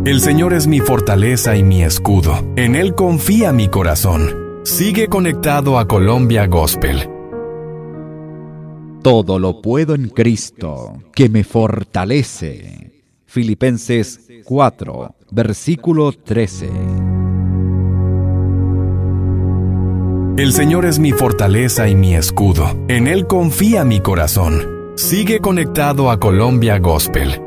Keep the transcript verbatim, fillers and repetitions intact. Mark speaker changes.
Speaker 1: El Señor es mi fortaleza y mi escudo. En Él confía mi corazón. Sigue conectado a Colombia Gospel.
Speaker 2: Todo lo puedo en Cristo, que me fortalece. Filipenses cuatro, versículo trece.
Speaker 1: El Señor es mi fortaleza y mi escudo. En Él confía mi corazón. Sigue conectado a Colombia Gospel.